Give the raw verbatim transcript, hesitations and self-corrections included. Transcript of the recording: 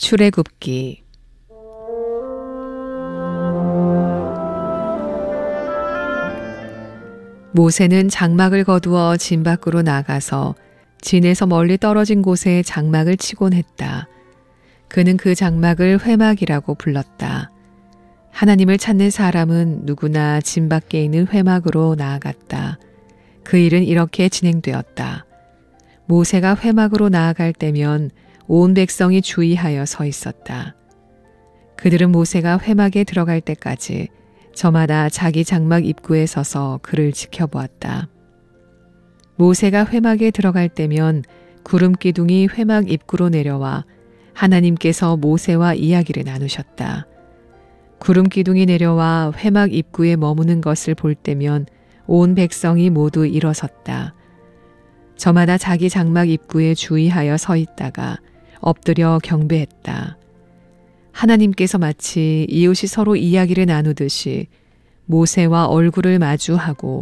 출애굽기. 모세는 장막을 거두어 진 밖으로 나가서 진에서 멀리 떨어진 곳에 장막을 치곤 했다. 그는 그 장막을 회막이라고 불렀다. 하나님을 찾는 사람은 누구나 진 밖에 있는 회막으로 나아갔다. 그 일은 이렇게 진행되었다. 모세가 회막으로 나아갈 때면 온 백성이 주의하여 서 있었다. 그들은 모세가 회막에 들어갈 때까지 저마다 자기 장막 입구에 서서 그를 지켜보았다. 모세가 회막에 들어갈 때면 구름 기둥이 회막 입구로 내려와 하나님께서 모세와 이야기를 나누셨다. 구름 기둥이 내려와 회막 입구에 머무는 것을 볼 때면 온 백성이 모두 일어섰다. 저마다 자기 장막 입구에 주의하여 서 있다가 엎드려 경배했다. 하나님께서 마치 이웃이 서로 이야기를 나누듯이 모세와 얼굴을 마주하고